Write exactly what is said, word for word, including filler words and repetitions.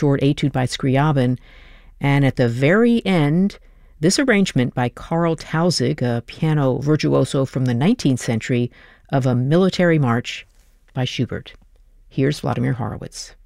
short etude by Scriabin. And at the very end, this arrangement by Karl Tausig, a piano virtuoso from the nineteenth century, of a military march by Schubert. Here's Vladimir Horowitz.